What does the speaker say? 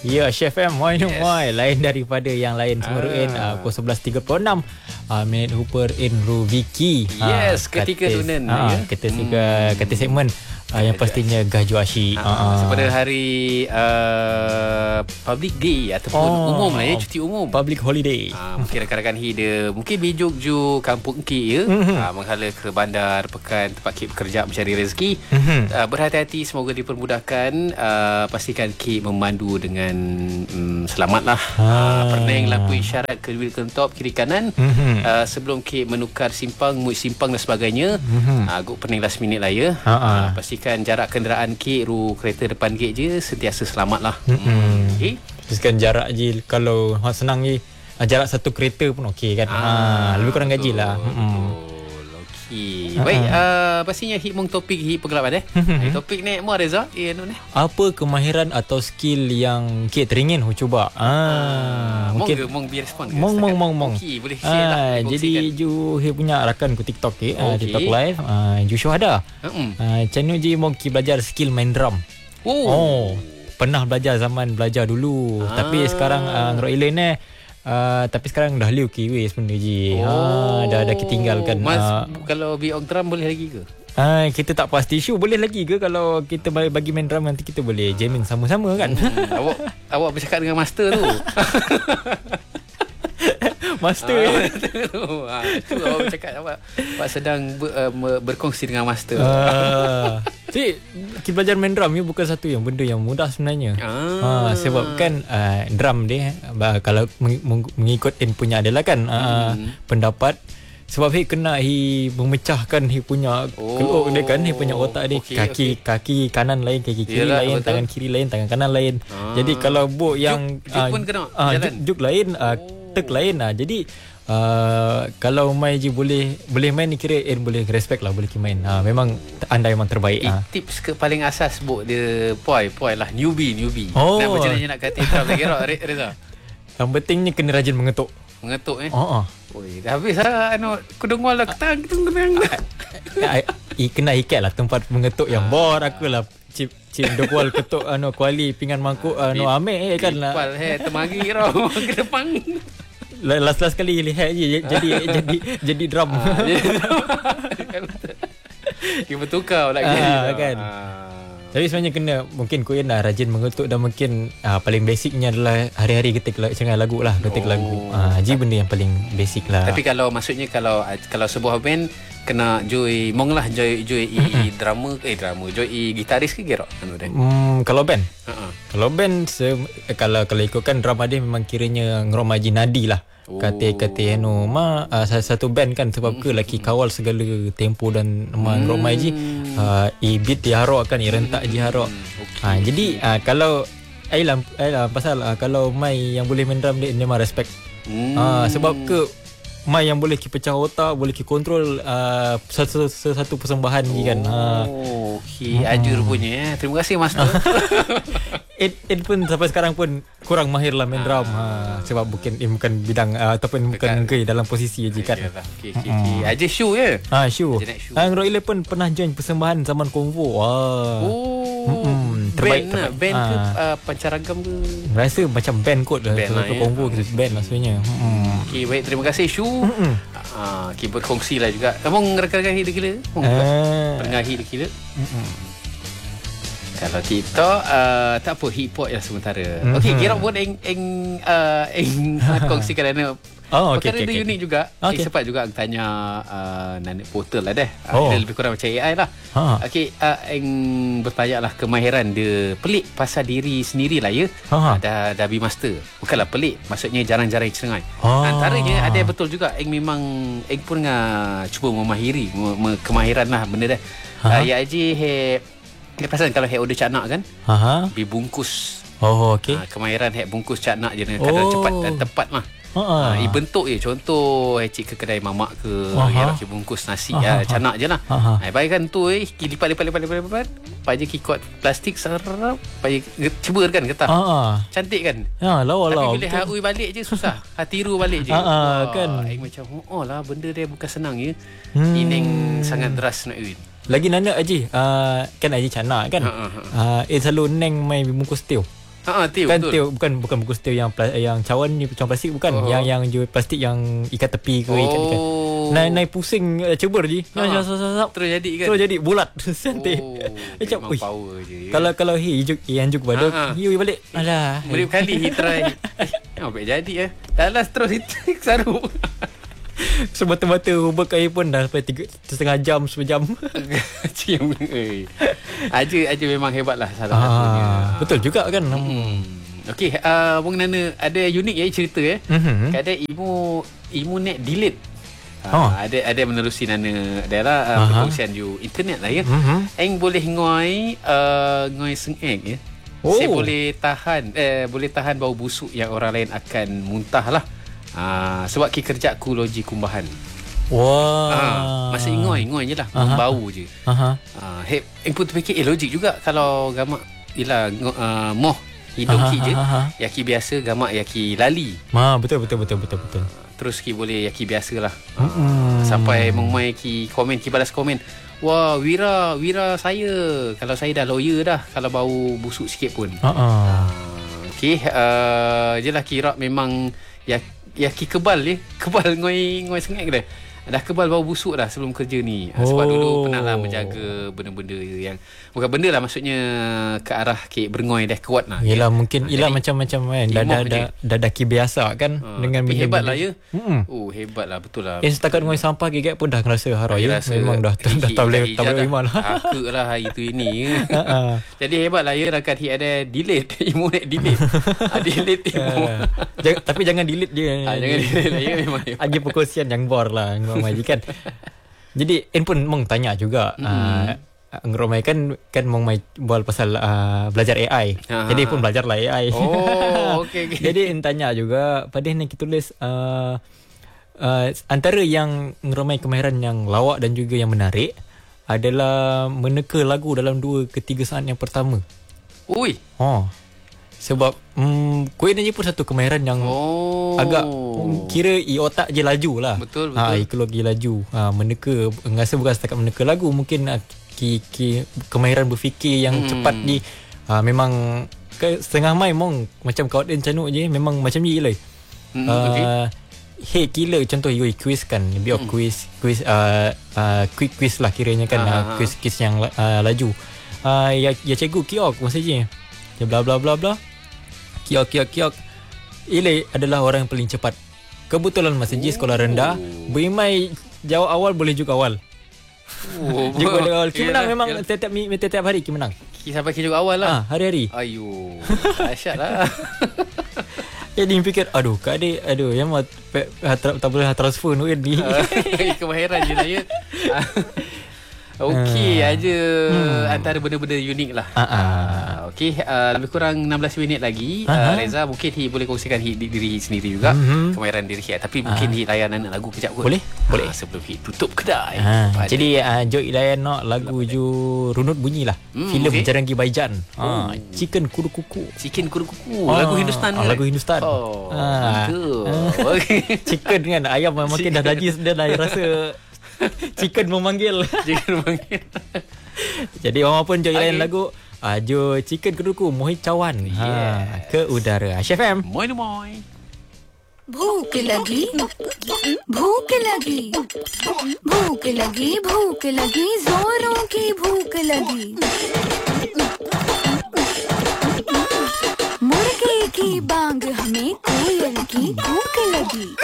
Ya, Chef M, lain daripada yang lain Semeruin pukul 11.36 minit Hooper in Ruviki. Yes, ketika tunen kata segmen yang pastinya Gaju Asyik pada hari public day ataupun umum lah ya, cuti umum, public holiday. Mungkin rakan-rakan dia mungkin bijok ju kampung Ki ya, menghala ke bandar pekan tempat Ki bekerja mencari rezeki. Berhati-hati, semoga dipermudahkan. Pastikan Ki memandu dengan selamatlah. Pernah lampu isyarat ke top kiri kanan sebelum Ki menukar simpang, mui simpang dan sebagainya. Agak pening last minute lah ya. Pastikan jarak kenderaan Ki kereta depan gate je sentiasa selamat lah. Okay. Pastikan jarak je, kalau senang je jarak satu kereta pun okey kan. Lebih kurang gaji lah. Okay. Baik, pastinya hit mong topik hit pengalaman topik ni mo Reza apa kemahiran atau skill yang Ki teringin cuba? Mungkin mong biar respon. Mong. Okey, boleh share lah. Jadi ju punya rakan ku TikTok TikTok live ju syuhada. Channel je mong Ki belajar skill main drum. Pernah belajar zaman belajar dulu. Tapi sekarang ngerok ilen tapi sekarang dah liu kiwi sebenarnya dah ketinggalkan. Mas, kalau biong drum boleh lagi ke? Kita tak pasti boleh lagi ke. Kalau kita bagi main drum nanti kita boleh jamming sama-sama kan. Awak bercakap dengan master tu. Master tu awak bercakap awak sedang berkongsi dengan master. Jadi kita belajar main drum ni bukan satu yang benda yang mudah sebenarnya. Sebab kan drum dia kalau mengikut punya adalah kan pendapat, sebab kena memecahkan punya keluk dia kan, punya otak dia. Kaki kanan lain, kaki kiri lain, betul. Tangan kiri lain, tangan kanan lain. Jadi kalau yang juk pun kena jalan. Juk lain, tek lain. Jadi kalau main je boleh main ni, kira boleh respect lah, boleh main. Memang anda memang terbaik. Tips ke paling asas dia poi lah, newbie. Macam mana nak kata drum lagi Reza? Yang pentingnya kena rajin mengetuk Dah habis lah kudungwal lah ketang. Kena ikat lah tempat mengetuk yang bor aku lah. Cip dokwal ketuk kuali pinggan mangkuk ambil kan lah. Pal temagi ke depan. Last kali lihat je jadi drum. Kita bertukar lagi kan. Tapi sebenarnya mungkin kau nak rajin mengetuk, dan mungkin paling basicnya adalah hari-hari ketik lagu lah, ketik lagu. Jadi benda yang paling basic lah. Tapi kalau maksudnya kalau sebuah band kena join drama join gitaris ke gerok kalau band kalau band kalau ikutkan drama dia memang kiranya ngeromaji nadi lah. Kata satu band kan, sebab ke laki kawal segala tempo dan ngeromaji beat diharok kan, rentak diharok. Jadi kalau pasal kalau mai yang boleh main drum dia memang respect. Sebab ke mai yang boleh pecah otak, boleh kontrol satu persembahan ni kan. Okey, ajur punya Terima kasih master. Ed pun sampai sekarang pun kurang mahir lah main drum. Sebab bukan bidang ataupun bukan dalam posisi je kan. Okey. Aja show ya. Show. Roy Ile pun pernah join persembahan zaman Konvo. Terbaik band ke pancaragam ke? Rasa macam band kot lah. Konvo kita band maksudnya. Okey, baik, terima kasih Shu. Kita berkongsi lah juga. Kamu rakan-rakan hit gila? Pernah hit gila? Kalau kita tak apa, hip hop lah sementara. Okey, kira buat kongsikan perkara dia unik juga. Sempat juga tanya Nanik Portal lah dia lebih kurang macam AI lah. Okey, bertanya lah kemahiran dia pelik pasal diri sendiri lah ya. Dah master. Bukanlah pelik, maksudnya jarang-jarang cengai. Antaranya ada betul juga memang pun cuba memahiri kemahiran lah benda dah. Ya aji pasal kalau order cak nak kan, dibungkus. Okey. Kemahiran bungkus cak nak je kadang cepat dan tepat mah. Bentuk je, contoh cik ke kedai mamak ke bungkus nasi canak je lah. Bayangkan tu lipat pagi kikot plastik serap pagi cebur kan getah. Cantik kan? Lawa. Tapi bila harui balik je susah. Tiru balik je. Kan macam lah benda dia bukan senang ya. Ini sangat deras nak win. Lagi nana Haji kan Haji canak kan. Selalu neng mai bungkus tiu. Tiup, kan betul. tiup bukan bungkus tiup yang cawan ni cawan plastik bukan. Yang jual plastik yang ikat tepi ke ikat. Naik pusing cebur je. Terus jadi kan. Terus jadi bulat. Cantik. Macam memang power je. Kalau yang juk pada hiu balik. Alah. Beri kali try. Baik jadi Dah last terus saru. Semata-mata hubung air pun dah sampai 3.5 jam, sejam. Cium. Aja memang hebat lah salah satunya. Betul juga kan. Okey, Bung Nana ada unik cerita Ada Imu net delete. Ada menerusi Nana adalah perkongsian you internet lah Eng boleh ngoi sengek Saya boleh tahan bau busuk yang orang lain akan muntah lah. Sebab kerja aku loji kumbahan. Wah. Masa ingoi je lah, bau je. Eng pun terfikir logik juga kalau gamak ialah moh hidung ki je. Yaki biasa gamak yaki lali. Betul. Terus ki boleh yaki biasalah. Sampai mengmai ki komen, ki balas komen. Wah, Wira saya. Kalau saya dah lawyer dah kalau bau busuk sikit pun. Okey, jelah kira memang ki kebal ngoi sengek dah. Dah kebal bau busuk dah sebelum kerja ni. Sebab dulu pernah lah menjaga benda-benda yang bukan benda lah, maksudnya ke arah berngoi dah kuat lah. Yelah mungkin macam-macam kan. Dah daki biasa kan dengan benda-benda. Hebat lah hebat lah, betul lah. Setakat ngoi sampah gigit pun dah rasa harau memang dah tak boleh iman lah. Aku lah hari tu ini. Jadi hebat lah rakan ada delete imu delete. Delete imu. Tapi jangan delete dia. Jangan delete lah memang. Agi perkongsian yang bor lah majikan. Jadi pun mong tanya juga. Ngeromai kan mong mai bual pasal belajar AI. Jadi pun belajar lah AI. Okay. Jadi tanya juga pada ni kita tulis antara yang ngeromai kemahiran yang lawak dan juga yang menarik adalah meneka lagu dalam 2 ke 3 saat yang pertama. Ui. Sebab kuih ni pun satu kemahiran yang agak kira otak je laju lah. Betul. Ikut lagi laju. Meneka, rasa bukan setakat meneka lagu, mungkin kemahiran berfikir yang cepat je. Memang setengah mai mong macam kau dan canuk je, memang macam je lah. Hey killer contoh you quiz kan, biar quiz quick quiz lah kiranya kan. Quiz yang laju. Ya cikgu kiok masa je. Ya bla bla bla bla. Kiok. Ile adalah orang yang paling cepat. Kebetulan masa je sekolah rendah, berimai jawab awal boleh juga awal. Juga awal. Ki menang memang setiap hari ki menang. Ki sampai ki juga awal lah. Hari-hari. Ayuh. Dahsyat lah. Jadi fikir yang tak boleh transfer duit ni. Kemahiran je lah ya. Okey aja antara benda-benda unik lah. Okey, lebih kurang 16 minit lagi. Reza mungkin boleh kongsikan diri sendiri juga, kemahiran diri tapi mungkin layanan lagu kejap kot. Boleh? Sebelum tutup kedai. Jadi Joy layan lagu ju runut bunyi lah. Filem Jarangi Baijan. Chicken Kudu Kuku. Lagu Hindustan. Lagu Hindustan. Chicken kan ayam makin dah najis dia dah rasa chicken memanggil. Jadi orang pun join lain lagu Jo Chicken Keduku Mohit Cawan ke udara Asyik FM. Moi. भूख लगी जोरों की भूख लगी मुर्गे की बांग हमें कोयल की भूख लगी